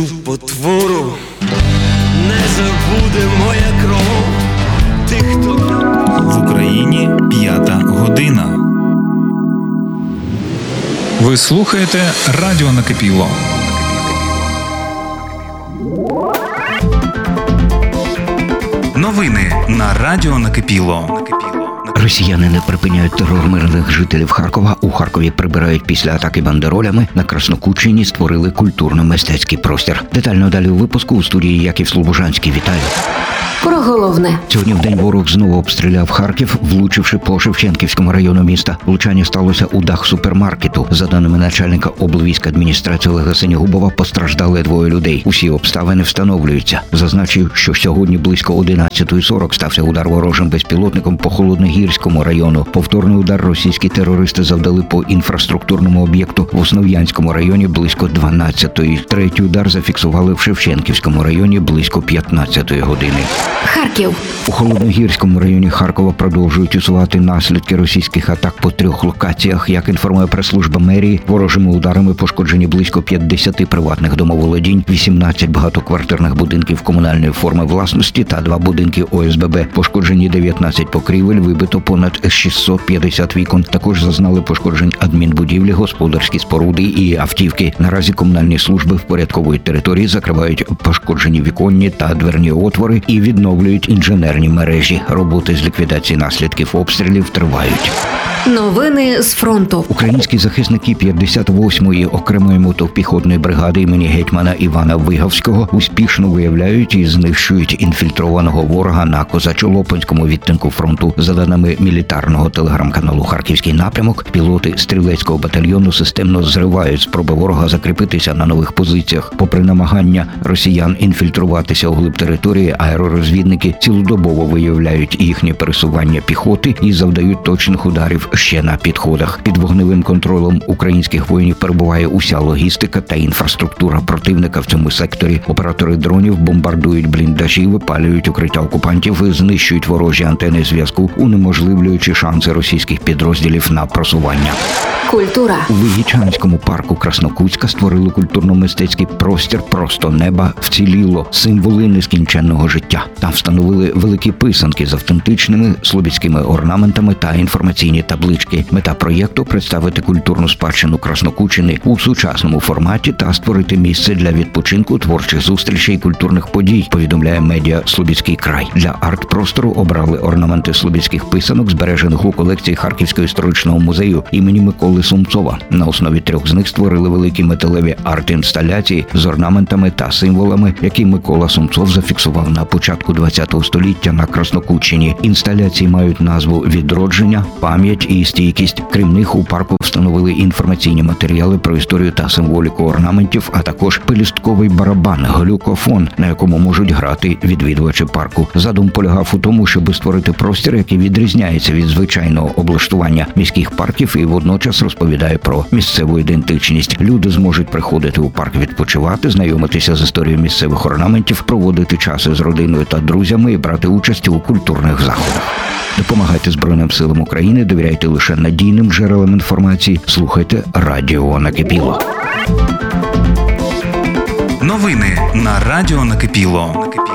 Потвору не забуде моя кров тих, хто в Україні 5 година. Ви слухаєте Радіо Накипіло. Новини на Радіо Накипіло. Росіяни не припиняють терор мирних жителів Харкова. У Харкові прибирають після атаки бандеролями. На Краснокутщині створили культурно-мистецький простір. Детально далі у випуску у студії Яків Слобожанський. Вітаю. Про головне. Сьогодні вдень ворог знову обстріляв Харків, влучивши по Шевченківському району міста. Влучання сталося у дах супермаркету. За даними начальника облвійськадміністрації Олега Синігубова, постраждали 2 людей. Усі обставини встановлюються. Зазначив, що сьогодні близько 11:40 стався удар ворожим безпілотником по Холодногірському району. Повторний удар російські терористи завдали по інфраструктурному об'єкту в Основ'янському районі близько 12:00. Третій удар зафіксували в Шевченківському районі близько 15:00 години. Харків. У Холодногірському районі Харкова продовжують усувати наслідки російських атак по 3 локаціях. Як інформує прес-служба мерії, ворожими ударами пошкоджені близько 50 приватних домоволодінь, 18 багатоквартирних будинків комунальної форми власності та 2 будинки ОСББ. Пошкоджені 19 покрівель, вибито понад 650 вікон. Також зазнали пошкоджень адмінбудівлі, господарські споруди і автівки. Наразі комунальні служби впорядковують території, закривають пошкоджені віконні та дверні отвори і відновлюють інженерні мережі. Роботи з ліквідації наслідків обстрілів тривають. Новини з фронту. Українські захисники 58-ї окремої мотопіхотної бригади імені гетьмана Івана Виговського успішно виявляють і знищують інфільтрованого ворога на Козачо-Лопанському відтинку фронту. За даними мілітарного телеграм-каналу «Харківський напрямок», пілоти стрілецького батальйону системно зривають спроби ворога закріпитися на нових позиціях. Попри намагання росіян інфільтруватися у глиб території, аеророзвідники цілодобово виявляють їхнє пересування піхоти і завдають точних ударів ще на підходах. Під вогневим контролем українських воїнів перебуває уся логістика та інфраструктура противника в цьому секторі. Оператори дронів бомбардують бліндажі, випалюють укриття окупантів і знищують ворожі антени зв'язку, унеможливлюючи шанси російських підрозділів на просування. Культура. У Вигічанському парку Краснокутська створили культурно-мистецький простір «Просто неба вціліло» – символи нескінченного життя. Там встановили великі писанки з автентичними слобідськими орнаментами та інформаційні таблички. Мета проєкту – представити культурну спадщину Краснокутщини у сучасному форматі та створити місце для відпочинку, творчих зустрічей і культурних подій, повідомляє медіа «Слобідський край». Для арт-простору обрали орнаменти слобідських писанок, збережених у колекції Харківського історичного музею імені Миколи Сумцова. На основі 3 з них створили великі металеві арт-інсталяції з орнаментами та символами, які Микола Сумцов зафіксував на початку ХХ століття на Краснокутщині. Інсталяції мають назву «Відродження», «Пам'ять» і «Стійкість». Крім них, у парку встановили інформаційні матеріали про історію та символіку орнаментів, а також пелюстковий барабан, глюкофон, на якому можуть грати відвідувачі парку. Задум полягав у тому, щоб створити простір, який відрізняється від звичайного облаштування міських парків і водночас розповідає про місцеву ідентичність. Люди зможуть приходити у парк відпочивати, знайомитися з історією місцевих орнаментів, проводити час із родиною та друзями і брати участь у культурних заходах. Допомагайте Збройним силам України, довіряйте лише надійним джерелам інформації, слухайте Радіо Накипіло. Новини на Радіо Накипіло.